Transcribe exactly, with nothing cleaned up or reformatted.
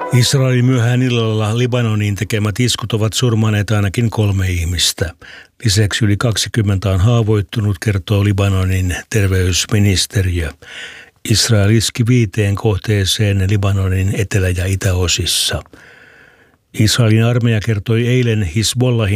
Israelin myöhään illalla Libanoniin tekemät iskut ovat surmanneet ainakin kolme ihmistä. Lisäksi yli kaksikymmentä on haavoittunut, kertoo Libanonin terveysministeriö. Israel iski viiteen kohteeseen Libanonin etelä- ja itäosissa. Israelin armeija kertoi eilen Hizbollahin